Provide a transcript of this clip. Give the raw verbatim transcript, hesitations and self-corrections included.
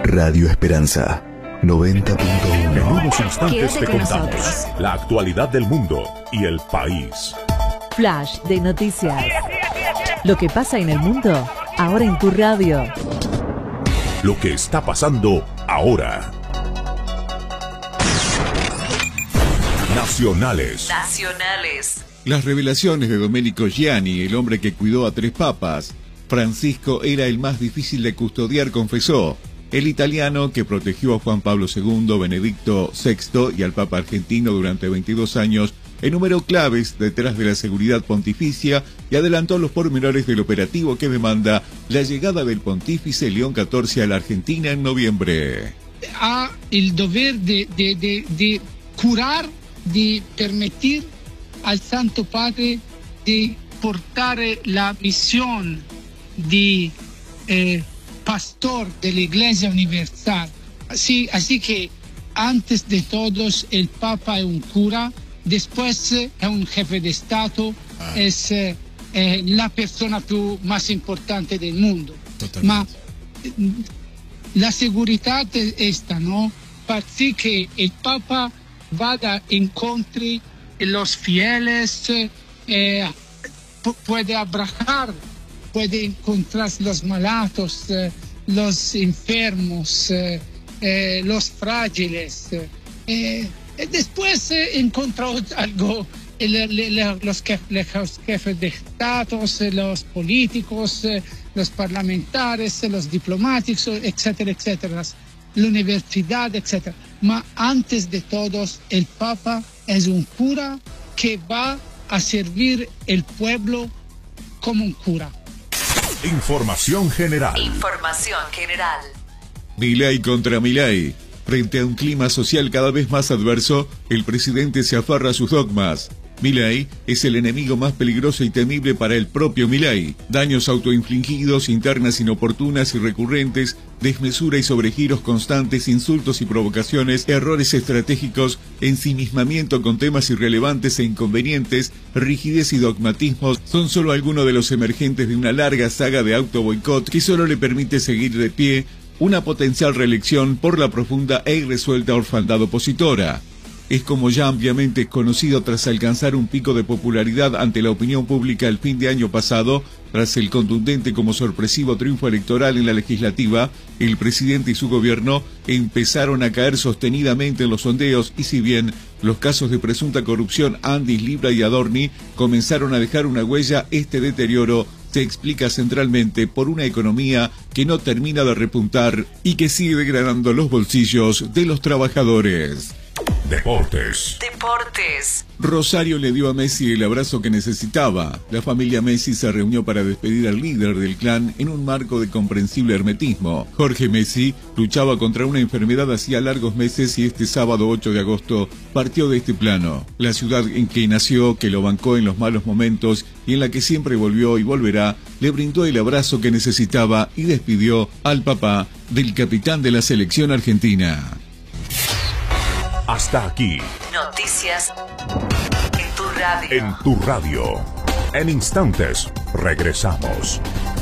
Radio Esperanza noventa punto uno. En unos instantes Quédate te con contamos nosotros. la actualidad del mundo y el país. Flash de noticias. Lo que pasa en el mundo, ahora en tu radio. Lo que está pasando ahora. Nacionales. Nacionales. Las revelaciones de Domenico Gianni, el hombre que cuidó a tres papas. Francisco era el más difícil de custodiar, confesó. El italiano que protegió a Juan Pablo segundo, Benedicto sexto y al Papa argentino durante veintidós años, enumeró claves detrás de la seguridad pontificia y adelantó los pormenores del operativo que demanda la llegada del pontífice León catorce a la Argentina en noviembre. Ha el deber de, de, de, de curar, de permitir al Santo Padre de portare la misión de eh, pastor de la Iglesia Universal. Así, así que antes de todos el Papa es un cura, después es un jefe de Estado, ah. es eh, eh, la persona più, más importante del mundo. Totalmente. Ma la seguridad es esta, ¿no? Así que el Papa vada incontri los fieles, eh, puede abrazar, puede encontrar los malatos, eh, los enfermos, eh, eh, los frágiles. Eh, después eh, encontró algo, el, el, los, jefes, los jefes de Estado, los políticos, eh, los parlamentarios, los diplomáticos, etcétera, etcétera, la universidad, etcétera. Ma antes de todos, el Papa es un cura que va a servir el pueblo como un cura. Información general. Información general. Milei contra Milei. Frente a un clima social cada vez más adverso, el presidente se aferra a sus dogmas. Milei es el enemigo más peligroso y temible para el propio Milei. Daños autoinfligidos, internas inoportunas y recurrentes, desmesura y sobregiros constantes, insultos y provocaciones, errores estratégicos, ensimismamiento con temas irrelevantes e inconvenientes, rigidez y dogmatismos son solo algunos de los emergentes de una larga saga de autoboicot que solo le permite seguir de pie una potencial reelección por la profunda e irresuelta orfandad opositora. Es como ya ampliamente conocido tras alcanzar un pico de popularidad ante la opinión pública el fin de año pasado, tras el contundente como sorpresivo triunfo electoral en la legislativa, el presidente y su gobierno empezaron a caer sostenidamente en los sondeos y si bien los casos de presunta corrupción Andis, Libra y Adorni comenzaron a dejar una huella, este deterioro se explica centralmente por una economía que no termina de repuntar y que sigue degradando los bolsillos de los trabajadores. Deportes. Deportes. Rosario le dio a Messi el abrazo que necesitaba. La familia Messi se reunió para despedir al líder del clan en un marco de comprensible hermetismo. Jorge Messi luchaba contra una enfermedad hacía largos meses y este sábado ocho de agosto partió de este plano. La ciudad en que nació, que lo bancó en los malos momentos y en la que siempre volvió y volverá, le brindó el abrazo que necesitaba y despidió al papá del capitán de la selección argentina. Hasta aquí. Noticias en tu radio. En tu radio. En instantes, regresamos.